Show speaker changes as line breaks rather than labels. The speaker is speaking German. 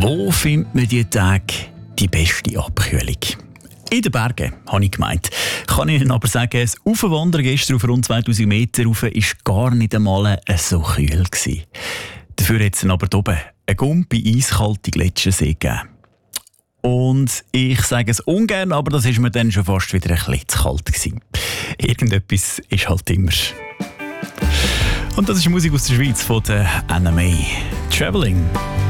Wo findet man diese Tage die beste Abkühlung? In den Bergen, habe ich gemeint. Kann Ihnen aber sagen, das Aufwandern gestern auf rund 2000 Meter rauf war gar nicht einmal so kühl gewesen. Dafür hat es aber oben eine Gumpi eiskalte Gletschersee gegeben. Und ich sage es ungern, aber das war mir dann schon fast wieder ein bisschen zu kalt gewesen. Irgendetwas ist halt immer. Und das ist Musik aus der Schweiz von der NMA. Traveling.